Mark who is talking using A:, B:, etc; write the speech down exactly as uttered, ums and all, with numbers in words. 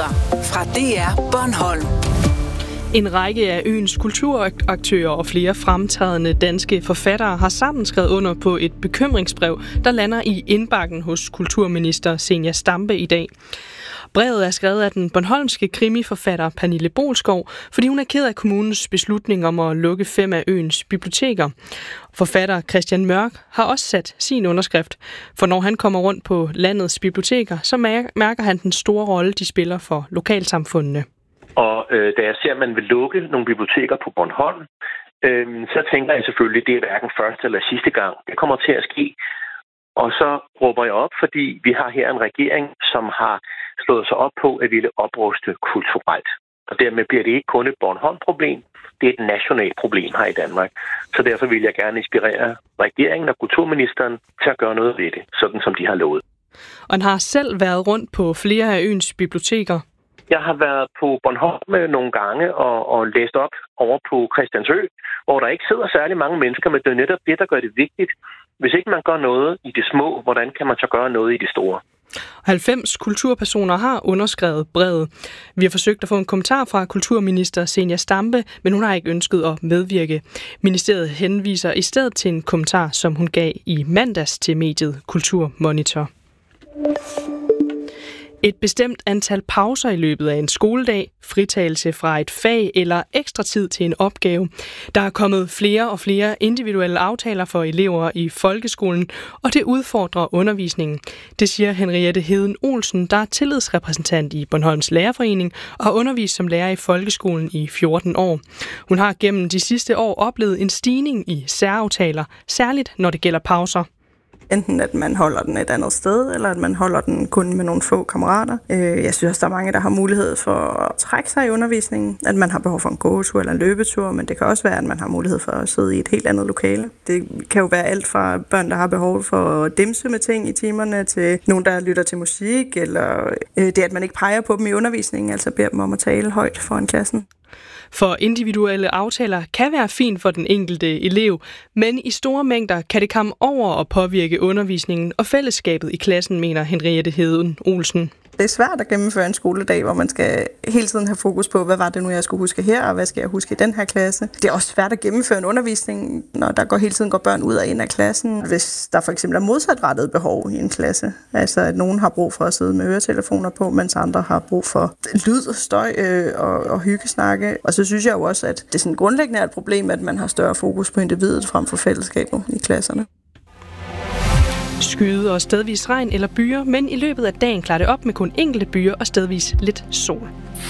A: Nyheder fra D R Bornholm.
B: En række af øens kulturaktører og flere fremtrædende danske forfattere har sammen skrevet under på et bekymringsbrev, der lander i indbakken hos kulturminister Zenia Stampe i dag. Brevet er skrevet af den bornholmske krimiforfatter Pernille Boelskov, fordi hun er ked af kommunens beslutning om at lukke fem af øens biblioteker. Forfatter Christian Mørk har også sat sin underskrift, for når han kommer rundt på landets biblioteker, så mærker han den store rolle, de spiller for lokalsamfundene.
C: Og øh, da jeg ser, at man vil lukke nogle biblioteker på Bornholm, øh, så tænker jeg selvfølgelig, at det er hverken første eller sidste gang. Det kommer til at ske. Og så råber jeg op, fordi vi har her en regering, som har slået sig op på at ville opruste kulturelt. Og dermed bliver det ikke kun et Bornholm-problem, det er et nationalt problem her i Danmark. Så derfor vil jeg gerne inspirere regeringen og kulturministeren til at gøre noget ved det, sådan som de har lovet.
B: Og han har selv været rundt på flere af øens biblioteker.
C: Jeg har været på Bornholm nogle gange og, og læst op over på Christiansø, hvor der ikke sidder særlig mange mennesker, men det er netop det, der gør det vigtigt. Hvis ikke man gør noget i det små, hvordan kan man så gøre noget i det store?
B: halvfems kulturpersoner har underskrevet brevet. Vi har forsøgt at få en kommentar fra kulturminister Zenia Stampe, men hun har ikke ønsket at medvirke. Ministeriet henviser i stedet til en kommentar, som hun gav i mandags til mediet Kulturmonitor. Et bestemt antal pauser i løbet af en skoledag, fritagelse fra et fag eller ekstra tid til en opgave. Der er kommet flere og flere individuelle aftaler for elever i folkeskolen, og det udfordrer undervisningen. Det siger Henriette Heden Olsen, der er tillidsrepræsentant i Bornholms Lærerforening og har undervist som lærer i folkeskolen i fjorten år. Hun har gennem de sidste år oplevet en stigning i særaftaler, særligt når det gælder pauser.
D: Enten at man holder den et andet sted, eller at man holder den kun med nogle få kammerater. Jeg synes også, der er mange, der har mulighed for at trække sig i undervisningen. At man har behov for en gåtur eller en løbetur, men det kan også være, at man har mulighed for at sidde i et helt andet lokale. Det kan jo være alt fra børn, der har behov for at dimse med ting i timerne, til nogen, der lytter til musik, eller det, at man ikke peger på dem i undervisningen, altså beder dem om at tale højt foran klassen.
B: For individuelle aftaler kan være fint for den enkelte elev, men i store mængder kan det komme over og påvirke undervisningen og fællesskabet i klassen, mener Henriette Heden Olsen.
D: Det er svært at gennemføre en skoledag, hvor man skal hele tiden have fokus på, hvad var det nu, jeg skulle huske her, og hvad skal jeg huske i den her klasse. Det er også svært at gennemføre en undervisning, når der går hele tiden går børn ud og ind af klassen. Hvis der for eksempel er modsatrettet behov i en klasse, altså at nogen har brug for at sidde med høretelefoner på, mens andre har brug for lyd, støj øh, og, og hyggesnakke. Og så synes jeg jo også, at det sådan grundlæggende er et problem, at man har større fokus på individet frem for fællesskabet i klasserne.
B: Skyde og stedvis regn eller byer, men i løbet af dagen klarer det op med kun enkelte byer og stedvis lidt sol.